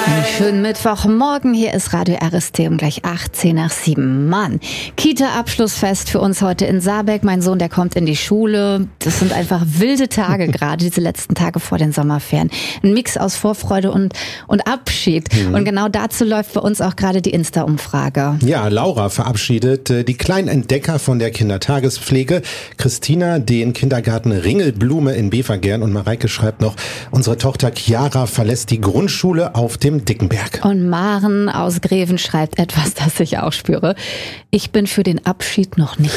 Schönen Mittwochmorgen, hier ist Radio RST um gleich 18 nach 7. Mann, Kita-Abschlussfest für uns heute in Saarbeck. Mein Sohn, der kommt in die Schule. Das sind einfach wilde Tage gerade, diese letzten Tage vor den Sommerferien. Ein Mix aus Vorfreude und Abschied. Und genau dazu läuft bei uns auch gerade die Insta-Umfrage. Ja, Laura verabschiedet die kleinen Entdecker von der Kindertagespflege. Christina den Kindergarten Ringelblume in Bevergern und Mareike schreibt noch, unsere Tochter Chiara verlässt die Grundschule auf dem Dickenberg. Und Maren aus Greven schreibt etwas, das ich auch spüre. Ich bin für den Abschied noch nicht